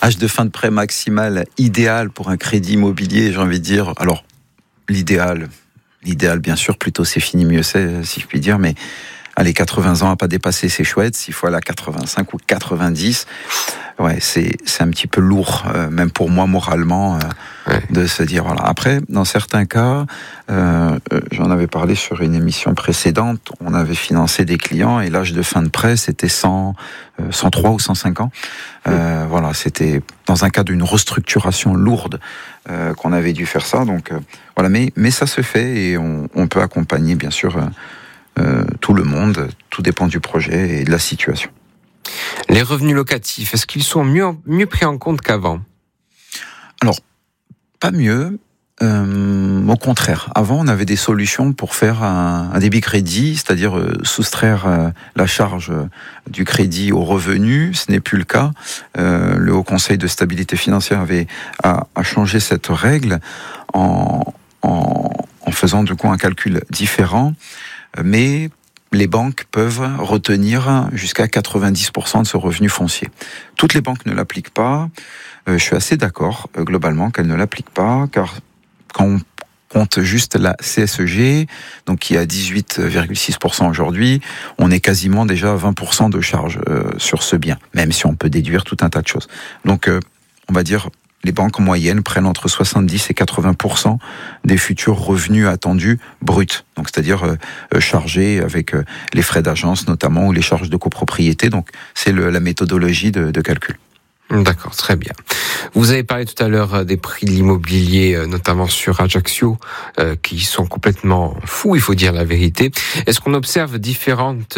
Âge de fin de prêt maximal idéal pour un crédit immobilier, j'ai envie de dire. Alors, l'idéal, bien sûr, plutôt c'est fini, mieux c'est, si je puis dire, mais allez, 80 ans à pas dépasser, c'est chouette. S'il faut aller à 85 ou 90, ouais, c'est un petit peu lourd, même pour moi moralement, de se dire voilà. Après, dans certains cas, j'en avais parlé sur une émission précédente, on avait financé des clients et l'âge de fin de prêt c'était 103 ou 105 ans. Voilà, c'était dans un cas d'une restructuration lourde qu'on avait dû faire ça. Donc voilà, mais ça se fait et on peut accompagner bien sûr. Tout le monde, tout dépend du projet et de la situation. Les revenus locatifs, est-ce qu'ils sont mieux pris en compte qu'avant ? Alors, pas mieux. Au contraire, avant on avait des solutions pour faire un débit crédit, c'est-à-dire soustraire la charge du crédit aux revenus. Ce n'est plus le cas. Le Haut Conseil de stabilité financière a changé cette règle en faisant du coup un calcul différent. Mais les banques peuvent retenir jusqu'à 90% de ce revenu foncier. Toutes les banques ne l'appliquent pas. Je suis assez d'accord, globalement, qu'elles ne l'appliquent pas, car quand on compte juste la CSEG, donc qui est à 18,6% aujourd'hui, on est quasiment déjà à 20% de charge sur ce bien, même si on peut déduire tout un tas de choses. Donc, on va dire... Les banques en moyenne prennent entre 70 et 80% des futurs revenus attendus bruts. Donc, c'est-à-dire chargés avec les frais d'agence notamment ou les charges de copropriété. Donc, c'est la méthodologie de calcul. D'accord, très bien. Vous avez parlé tout à l'heure des prix de l'immobilier, notamment sur Ajaccio, qui sont complètement fous, il faut dire la vérité. Est-ce qu'on observe différentes...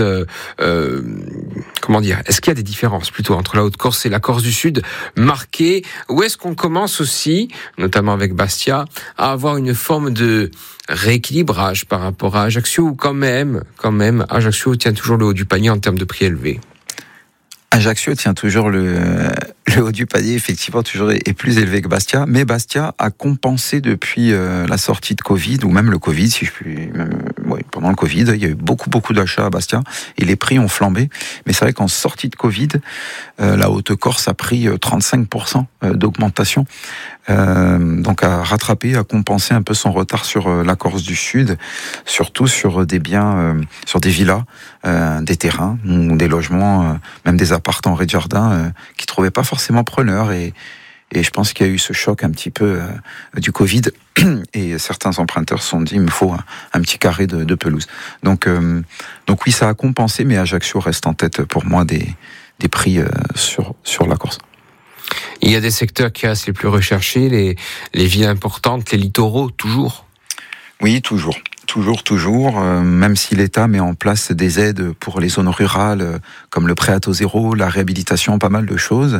Est-ce qu'il y a des différences plutôt entre la Haute-Corse et la Corse du Sud marquées ? Ou est-ce qu'on commence aussi, notamment avec Bastia, à avoir une forme de rééquilibrage par rapport à Ajaccio, ou quand même, Ajaccio tient toujours le haut du panier en termes de prix élevés ? Ajaccio tient toujours le haut du panier, effectivement, toujours est plus élevé que Bastia. Mais Bastia a compensé depuis la sortie de Covid, ou même le Covid, si je puis... pendant le Covid, il y a eu beaucoup d'achats à Bastia, et les prix ont flambé. Mais c'est vrai qu'en sortie de Covid, la Haute-Corse a pris 35% d'augmentation. Donc à rattraper, à compenser un peu son retard sur la Corse du Sud, surtout sur des biens, sur des villas, des terrains, ou des logements, même des appartements en rez-de-jardin, qui trouvaient pas forcément preneurs, et je pense qu'il y a eu ce choc un petit peu du Covid, et certains emprunteurs se sont dit il me faut un petit carré de pelouse. Donc oui, ça a compensé, mais Ajaccio reste en tête pour moi des prix sur la Corse. Il y a des secteurs qui restent les plus recherchés, les villes importantes, les littoraux, toujours ? Oui, toujours. Même si l'État met en place des aides pour les zones rurales, comme le prêt à taux zéro, la réhabilitation, pas mal de choses,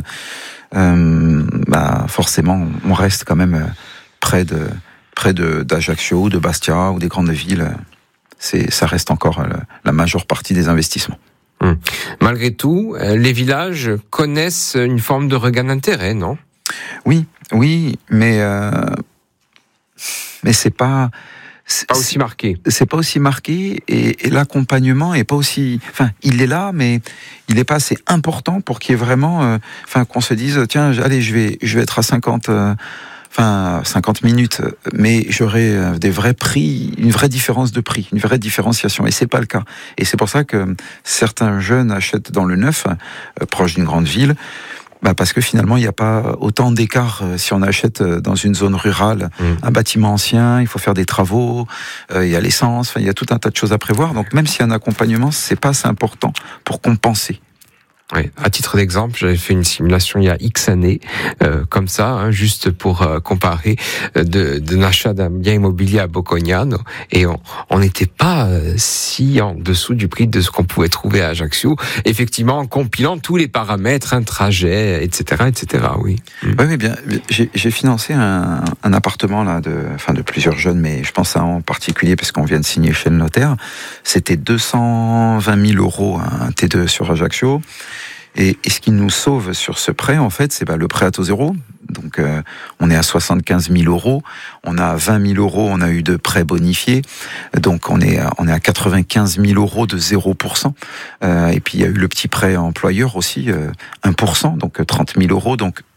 forcément, on reste quand même près d'Ajaccio, de Bastia ou des grandes villes. Ça reste encore la majeure partie des investissements. Malgré tout, les villages connaissent une forme de regain d'intérêt, non ? Oui, mais c'est pas... C'est pas aussi marqué. C'est pas aussi marqué, et l'accompagnement est pas aussi... Enfin, il est là, mais il est pas assez important pour qu'il y ait vraiment... qu'on se dise, tiens, allez, je vais être à 50 minutes, mais j'aurai des vrais prix, une vraie différence de prix, une vraie différenciation, et c'est pas le cas. Et c'est pour ça que certains jeunes achètent dans le neuf, proche d'une grande ville, parce que finalement, il n'y a pas autant d'écart si on achète dans une zone rurale un bâtiment ancien, il faut faire des travaux, il y a l'essence, il y a tout un tas de choses à prévoir. Donc même s'il y a un accompagnement, c'est pas assez important pour compenser. Oui, à titre d'exemple, j'avais fait une simulation il y a X années, comme ça, juste pour comparer de l'achat d'un bien immobilier à Bocognano, et on n'était pas si en dessous du prix de ce qu'on pouvait trouver à Ajaccio, effectivement en compilant tous les paramètres, un trajet, etc., oui. Oui, bien. J'ai financé un appartement là de plusieurs jeunes, mais je pense à un en particulier parce qu'on vient de signer chez le notaire. C'était 220 000 euros, un T2 sur Ajaccio. Et ce qui nous sauve sur ce prêt, en fait, c'est le prêt à taux zéro. Donc, on est à 75 000 euros. On a 20 000 euros, on a eu de prêts bonifiés. Donc, on est à 95 000 euros de 0%. Et puis, il y a eu le petit prêt employeur aussi, 1%, donc 30 000 euros. Donc,